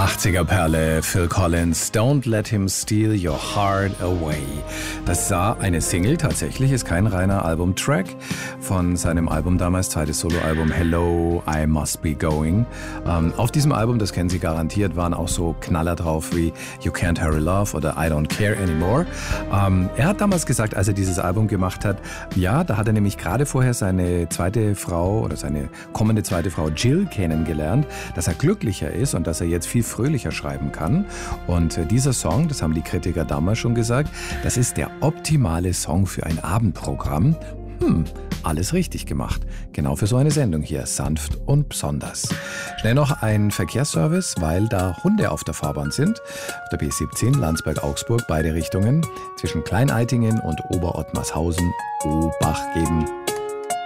80er-Perle, Phil Collins, Don't Let Him Steal Your Heart Away. Das war eine Single, tatsächlich, ist kein reiner Albumtrack von seinem Album damals, zweites Soloalbum Hello, I Must Be Going. Auf diesem Album, das kennen Sie garantiert, waren auch so Knaller drauf wie You Can't Hurry Love oder I Don't Care Anymore. Er hat damals gesagt, als er dieses Album gemacht hat, ja, da hat er nämlich gerade vorher seine zweite Frau oder seine kommende zweite Frau Jill kennengelernt, dass er glücklicher ist und dass er jetzt viel fröhlicher schreiben kann. Und dieser Song, das haben die Kritiker damals schon gesagt, das ist der optimale Song für ein Abendprogramm. Alles richtig gemacht. Genau für so eine Sendung hier. Sanft und besonders. Schnell noch ein Verkehrsservice, weil da Hunde auf der Fahrbahn sind. Auf der B17 Landsberg-Augsburg, beide Richtungen. Zwischen Klein-Eitingen und Ober-Ottmarshausen Obacht geben.